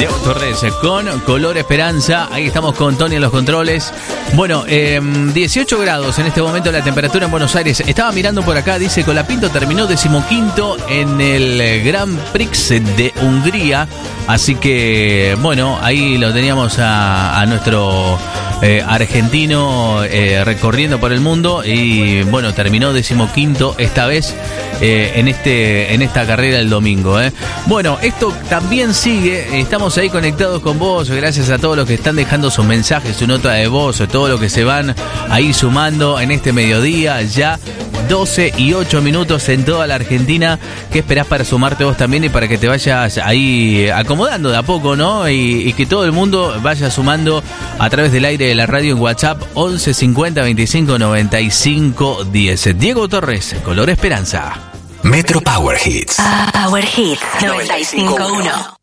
Diego Torres con Color Esperanza. Ahí estamos con Tony en los controles. Bueno, 18 grados en este momento la temperatura en Buenos Aires. Estaba mirando por acá, dice Colapinto terminó 15º en el Grand Prix de Hungría. Así que, bueno, ahí lo teníamos a nuestro argentino recorriendo por el mundo. Y bueno, terminó 15º esta vez en esta carrera el domingo. Bueno, esto también sigue. Estamos ahí conectados con vos. Gracias a todos los que están dejando sus mensajes, su nota de voz, todo lo que se van ahí sumando en este mediodía. Ya 12:08 en toda la Argentina. ¿Qué esperás para sumarte vos también y para que te vayas ahí acomodando de a poco, ¿no? Y que todo el mundo vaya sumando a través del aire de la radio en WhatsApp 11 50 25 95 10. Diego Torres, Color Esperanza. Metro Power Hits. Power Hits 95.1.